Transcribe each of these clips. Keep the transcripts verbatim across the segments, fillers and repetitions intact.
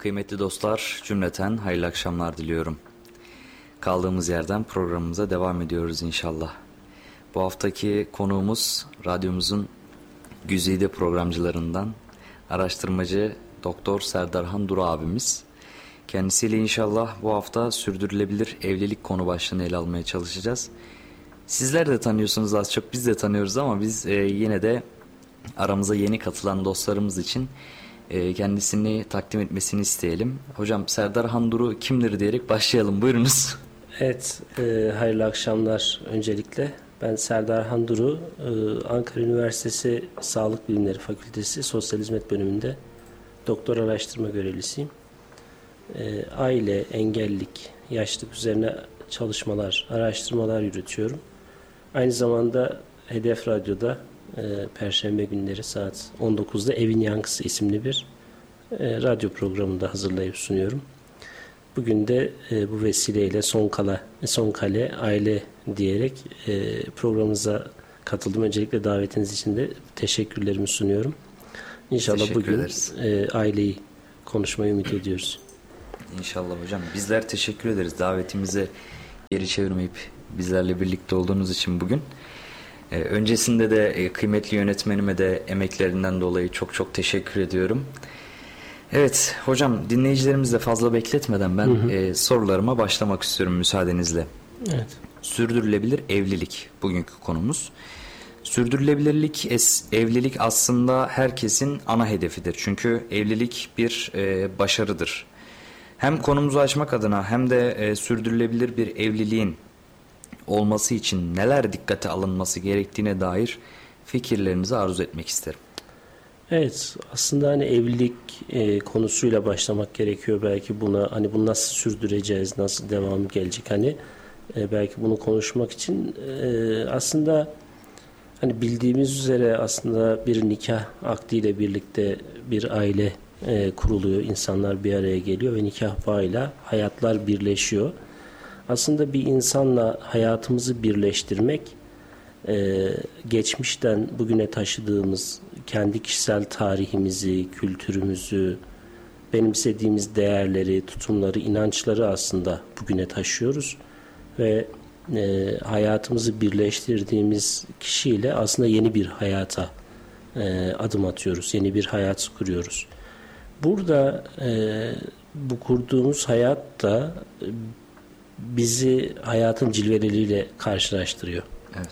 Kıymetli dostlar, cümleten hayırlı akşamlar diliyorum. Kaldığımız yerden programımıza devam ediyoruz inşallah. Bu haftaki konuğumuz radyomuzun güzide programcılarından araştırmacı Doktor Serdarhan Duru abimiz. Kendisiyle inşallah bu hafta sürdürülebilir evlilik konu başlığını ele almaya çalışacağız. Sizler de tanıyorsunuz az çok, biz de tanıyoruz ama biz e, yine de aramıza yeni katılan dostlarımız için e, kendisini takdim etmesini isteyelim. Hocam Serdarhan Duru kimdir diyerek başlayalım, buyurunuz. Evet, e, hayırlı akşamlar öncelikle. Ben Serdarhan Duru, e, Ankara Üniversitesi Sağlık Bilimleri Fakültesi Sosyal Hizmet Bölümünde doktor araştırma görevlisiyim. E, aile, engellilik, yaşlılık üzerine çalışmalar, araştırmalar yürütüyorum. Aynı zamanda Hedef Radyo'da e, Perşembe günleri saat on dokuzda Evin Yankısı isimli bir e, radyo programında hazırlayıp sunuyorum. Bugün de e, bu vesileyle Son Kale, Son Kale Aile diyerek e, programımıza katıldım. Öncelikle davetiniz için de teşekkürlerimi sunuyorum. İnşallah Teşekkür bugün e, aileyi konuşmayı ümit ediyoruz. İnşallah hocam. Bizler teşekkür ederiz davetimize geri çevirmeyip bizlerle birlikte olduğunuz için bugün. Ee, öncesinde de e, kıymetli yönetmenime de emeklerinden dolayı çok çok teşekkür ediyorum. Evet hocam, dinleyicilerimizle fazla bekletmeden ben hı hı. E, sorularıma başlamak istiyorum müsaadenizle. Evet. Sürdürülebilir evlilik bugünkü konumuz. Sürdürülebilirlik, es, evlilik aslında herkesin ana hedefidir. Çünkü evlilik bir e, başarıdır. Hem konumuzu açmak adına hem de e, sürdürülebilir bir evliliğin olması için neler dikkate alınması gerektiğine dair fikirlerinizi arzu etmek isterim. Evet, aslında hani evlilik e, konusuyla başlamak gerekiyor belki buna. Hani bunu nasıl sürdüreceğiz, nasıl devamı gelecek hani e, belki bunu konuşmak için e, aslında hani bildiğimiz üzere aslında bir nikah akdiyle birlikte bir aile e, kuruluyor, insanlar bir araya geliyor ve nikah bağıyla hayatlar birleşiyor. Aslında bir insanla hayatımızı birleştirmek, Ee, geçmişten bugüne taşıdığımız kendi kişisel tarihimizi, kültürümüzü, benimsediğimiz değerleri, tutumları, inançları aslında bugüne taşıyoruz ve e, hayatımızı birleştirdiğimiz kişiyle aslında yeni bir hayata e, adım atıyoruz, yeni bir hayat kuruyoruz. Burada e, bu kurduğumuz hayat da bizi hayatın cilveleriyle karşılaştırıyor. Evet.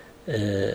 Ee,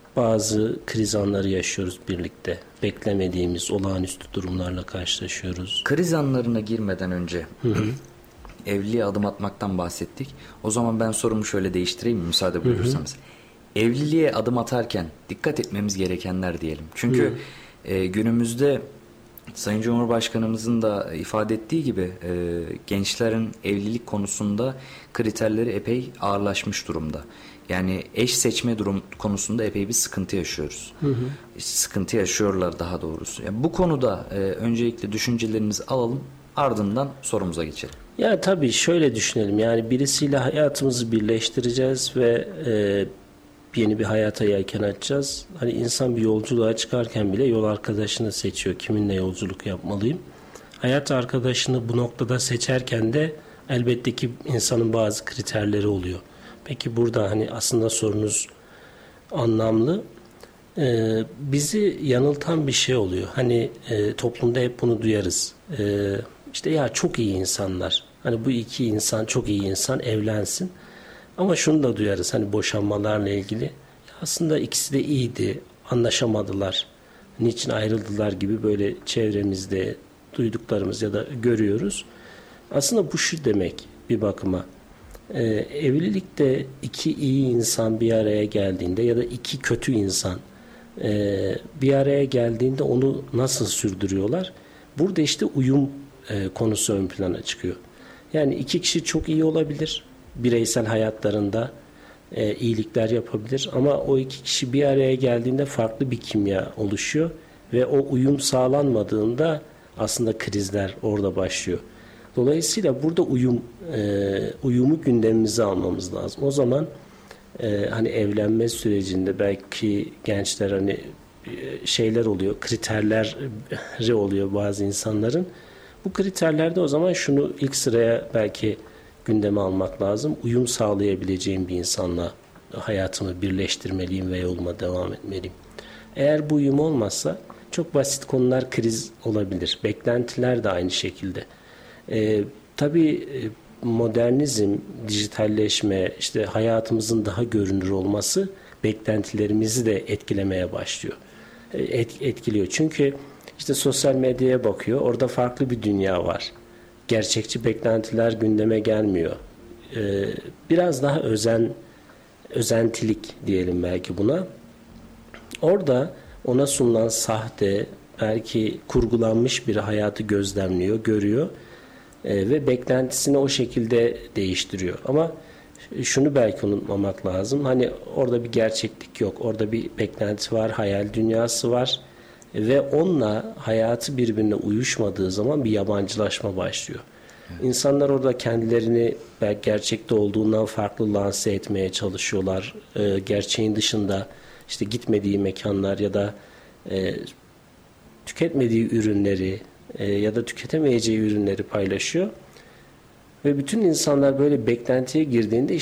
bazı kriz anları yaşıyoruz birlikte. Beklemediğimiz olağanüstü durumlarla karşılaşıyoruz. Kriz anlarına girmeden önce hı hı. evliliğe adım atmaktan bahsettik. O zaman ben sorumu şöyle değiştireyim mi, müsaade buyurursanız. Hı hı. Evliliğe adım atarken dikkat etmemiz gerekenler diyelim. Çünkü e, günümüzde Sayın Cumhurbaşkanımızın da ifade ettiği gibi e, gençlerin evlilik konusunda kriterleri epey ağırlaşmış durumda. Yani eş seçme durum konusunda epey bir sıkıntı yaşıyoruz. Hı hı. Sıkıntı yaşıyorlar daha doğrusu. Yani bu konuda e, öncelikle düşüncelerinizi alalım, ardından sorumuza geçelim. Ya tabii şöyle düşünelim. Yani birisiyle hayatımızı birleştireceğiz ve e, yeni bir hayata yelken açacağız. Hani insan bir yolculuğa çıkarken bile yol arkadaşını seçiyor. Kiminle yolculuk yapmalıyım? Hayat arkadaşını bu noktada seçerken de elbette ki insanın bazı kriterleri oluyor. Peki burada hani aslında sorunuz anlamlı. Ee, bizi yanıltan bir şey oluyor. Hani e, toplumda hep bunu duyarız. Ee, işte ya çok iyi insanlar. Hani bu iki insan çok iyi insan evlensin. Ama şunu da duyarız hani boşanmalarla ilgili. Aslında ikisi de iyiydi. Anlaşamadılar. Niçin ayrıldılar gibi böyle çevremizde duyduklarımız ya da görüyoruz. Aslında bu şu demek bir bakıma. Ee, evlilikte iki iyi insan bir araya geldiğinde ya da iki kötü insan e, bir araya geldiğinde onu nasıl sürdürüyorlar? Burada işte uyum e, konusu ön plana çıkıyor. Yani iki kişi çok iyi olabilir. Bireysel hayatlarında e, iyilikler yapabilir. Ama o iki kişi bir araya geldiğinde farklı bir kimya oluşuyor. Ve o uyum sağlanmadığında aslında krizler orada başlıyor. Dolayısıyla burada uyum e, uyumu gündemimize almamız lazım. O zaman e, hani evlenme sürecinde belki gençler hani e, şeyler oluyor, kriterleri oluyor bazı insanların. Bu kriterlerde o zaman şunu ilk sıraya belki gündeme almak lazım. Uyum sağlayabileceğim bir insanla hayatımı birleştirmeliyim ve yoluma devam etmeliyim. Eğer bu uyum olmazsa çok basit konular kriz olabilir. Beklentiler de aynı şekilde. Ee, tabii modernizm, dijitalleşme, işte hayatımızın daha görünür olması beklentilerimizi de etkilemeye başlıyor. Et, etkiliyor. Çünkü işte sosyal medyaya bakıyor. Orada farklı bir dünya var. Gerçekçi beklentiler gündeme gelmiyor. Ee, biraz daha özen, özentilik diyelim belki buna. Orada ona sunulan sahte, belki kurgulanmış bir hayatı gözlemliyor, görüyor e, ve beklentisini o şekilde değiştiriyor. Ama şunu belki unutmamak lazım. Hani orada bir gerçeklik yok. Orada bir beklenti var, hayal dünyası var ve onunla hayatı birbirine uyuşmadığı zaman bir yabancılaşma başlıyor. Evet. İnsanlar orada kendilerini belki gerçekte olduğundan farklı lanse etmeye çalışıyorlar. E, gerçeğin dışında işte gitmediği mekanlar ya da e, tüketmediği ürünleri e, ya da tüketemeyeceği ürünleri paylaşıyor. Ve bütün insanlar böyle beklentiye girdiğinde